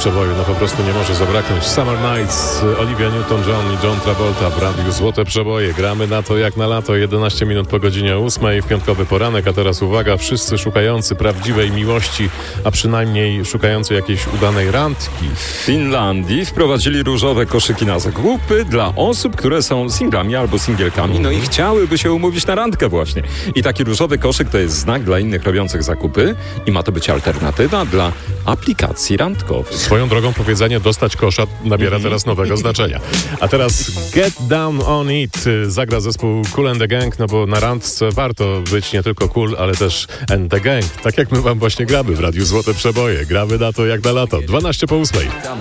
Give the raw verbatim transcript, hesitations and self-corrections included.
Przeboju, no po prostu nie może zabraknąć. Summer Nights, Olivia Newton-John i John Travolta w Radiu Złote Przeboje. Gramy na to jak na lato, jedenaście minut po godzinie ósmej w piątkowy poranek, a teraz uwaga, wszyscy szukający prawdziwej miłości, a przynajmniej szukający jakiejś udanej randki. W Finlandii wprowadzili różowe koszyki na zakupy dla osób, które są singlami albo singielkami, no i chciałyby się umówić na randkę właśnie. I taki różowy koszyk to jest znak dla innych robiących zakupy i ma to być alternatywa dla aplikacji randkowych. Swoją drogą powiedzenie dostać kosza nabiera teraz nowego znaczenia. A teraz Get Down On It zagra zespół Kool and the Gang, no bo na randce warto być nie tylko cool, ale też and the gang. Tak jak my wam właśnie gramy w Radiu Złote Przeboje. Gramy na to jak na lato. dwanaście po ósmej.